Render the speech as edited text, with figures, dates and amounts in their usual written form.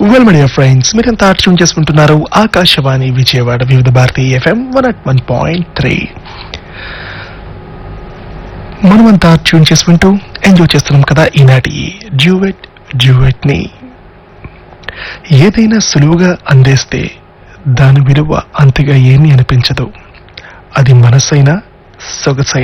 Well my dear friends, మీరంతా tune చేసుకుంటున్నారు ఆకాశవాణి విజయవాడ వివిధ భారతి FM 101.3. మనమంతా ట్యూన్ చేసుకుంటూ ఎంజాయ్ చేస్తున్నాం కదా ఈనాటి డ్యూయట్ ని. ఏదైనా సులువుగా అందేస్తే దాని విలువ అంతగా ఏమీ అనిపించదు. అది మనసైనా సొగసైనా